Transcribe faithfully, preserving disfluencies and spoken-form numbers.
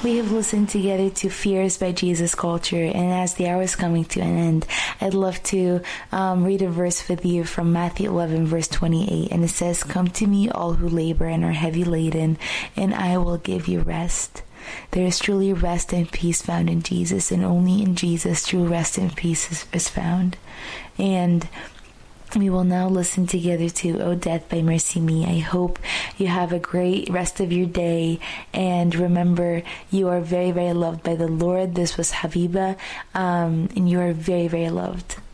We have listened together to Fears by Jesus Culture, and as the hour is coming to an end, I'd love to um, read a verse with you from Matthew eleven, verse twenty-eight, and it says, "Come to me, all who labor and are heavy laden, and I will give you rest." There is truly rest and peace found in Jesus, and only in Jesus true rest and peace is, is found. And we will now listen together to "Oh Death" by MercyMe. I hope you have a great rest of your day, and remember, you are very, very loved by the Lord. This was Habiba, um, and you are very, very loved.